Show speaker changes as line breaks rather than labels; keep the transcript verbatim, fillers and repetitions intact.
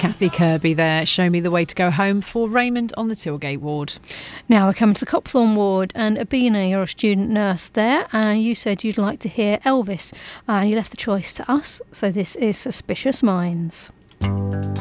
Kathy Kirby there. Show me the way to go home for Raymond on the Tilgate ward.
Now we're coming to the Copthorne ward, and Abina, you're a student nurse there, and you said you'd like to hear Elvis. Uh, you left the choice to us, so this is Suspicious Minds.